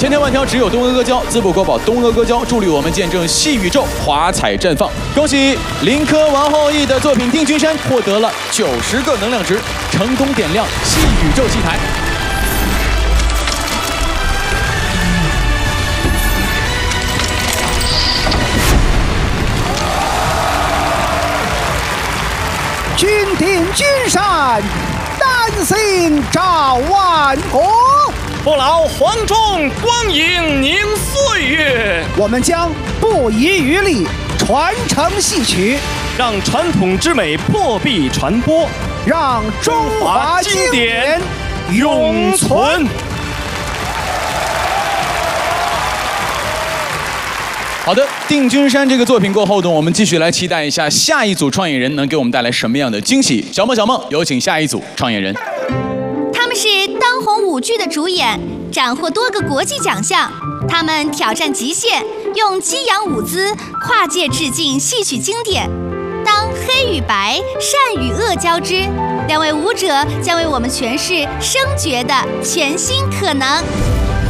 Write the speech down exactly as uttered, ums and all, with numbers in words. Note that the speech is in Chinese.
千挑万挑，只有东阿阿胶，滋补国宝东阿阿胶助力我们见证戏宇宙华彩绽放。恭喜林科王后羿的作品《定军山》获得了九十个能量值，成功点亮戏宇宙戏台。 君定军山，丹心照万国。 不劳黄忠，光阴凝岁月。 我们将不遗余力传承戏曲， 让传统之美破壁传播， 让中华经典永存。 好的，定军山这个作品过后呢，我们继续来期待一下下一组创演人能给我们带来什么样的惊喜。小梦，小梦，有请下一组创演人。 他们是当红舞剧的主演，斩获多个国际奖项。他们挑战极限，用激扬舞姿跨界致敬戏曲经典。当黑与白、善与恶交织，两位舞者将为我们诠释声角的全新可能。